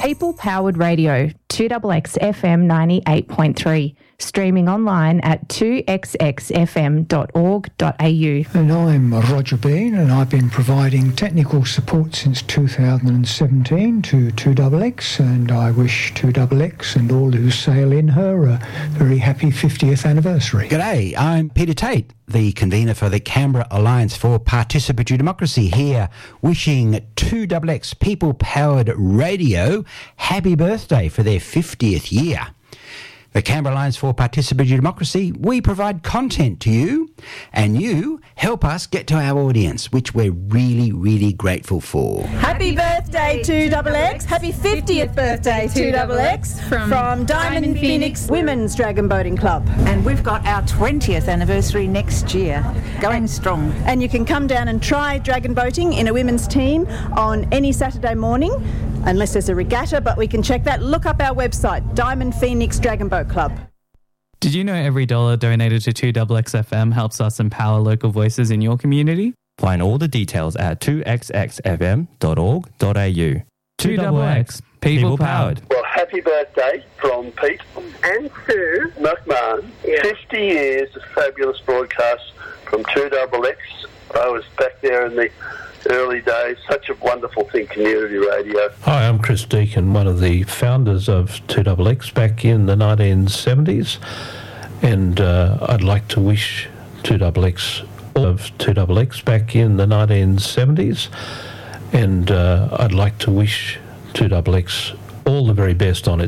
People-powered radio, 2XX FM 98.3. Streaming online at 2xxfm.org.au. And I'm Roger Bean, and I've been providing technical support since 2017 to 2XX, and I wish 2XX and all who sail in her a very happy 50th anniversary. G'day, I'm Peter Tate, the convener for the Canberra Alliance for Participatory Democracy, here wishing 2XX People-Powered Radio happy birthday for their 50th year. The Canberra Alliance for Participatory Democracy, we provide content to you, and you help us get to our audience, which we're really, really grateful for. Happy birthday 2XX. Happy 50th birthday 2XX from Diamond Phoenix Women's Dragon Boating Club. And we've got our 20th anniversary next year, going strong. And you can come down and try dragon boating in a women's team on any Saturday morning, unless there's a regatta, but we can check that. Look up our website, Diamond Phoenix Dragon Boat Club. Did you know every dollar donated to 2XXFM helps us empower local voices in your community? Find all the details at 2xxfm.org.au. 2XX, people powered. Well, happy birthday from Pete and Sue McMahon. 50 years of fabulous broadcasts from 2XX. I was back there in the early days. Such a wonderful thing, community radio. Hi, I'm Chris Deacon, one of the founders of 2XX back in the 1970s, and I'd like to wish 2XX back in the 1970s, and I'd like to wish 2XX all the very best on it.